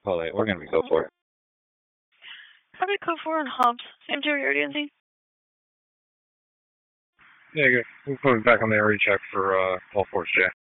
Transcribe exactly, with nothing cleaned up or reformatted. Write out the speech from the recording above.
Call eight. We're going to be go for it. Probably code four on Hobbs. Same territory, D N C. Yeah, good. We'll put it back on the area check for uh, all fours, Jay.